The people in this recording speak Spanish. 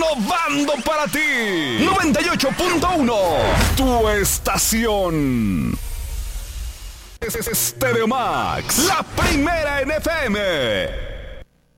innovando para ti. 98.1, tu estación. Es Stereo Max, la primera en FM.